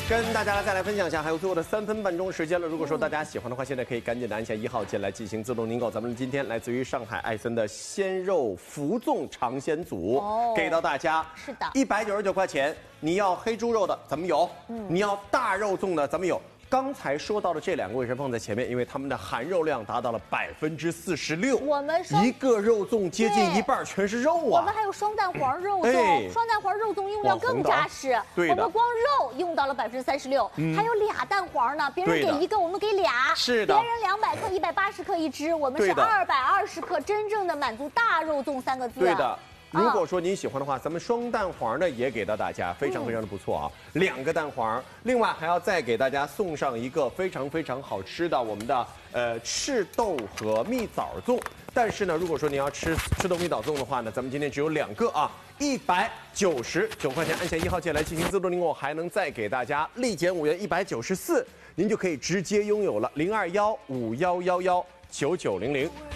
跟大家再来分享一下，还有最后的3分半钟时间了。如果说大家喜欢的话，现在可以赶紧的按下1号键来进行自动订购。咱们今天来自于上海艾森的鲜肉福粽尝鲜组，给到大家。 是的 ，199块钱。你要黑猪肉的，咱们有；你要大肉粽的，咱们有。刚才说到的这2个为什么放在前面？因为它们的含肉量达到了46%。 我们一个肉粽接近一半全是肉啊。 我们还有双蛋黄肉粽，双蛋黄肉粽用料更扎实。 对的， 我们光肉用到了36%，还有2蛋黄呢。别人给1个，我们给俩。 是的。 别人200克、180克一只，我们是220克，真正的满足大肉粽3个字。 对的。如果说您喜欢的话，咱们双蛋黄的也给到大家，非常的不错啊，2个蛋黄，另外还要再给大家送上一个非常好吃的我们的赤豆和蜜枣粽。但是呢，如果说您要吃赤豆蜜枣粽的话呢，咱们今天只有2个啊，199块钱，按下1号键来进行自动订购，还能再给大家立减5元194，您就可以直接拥有了。02151119900。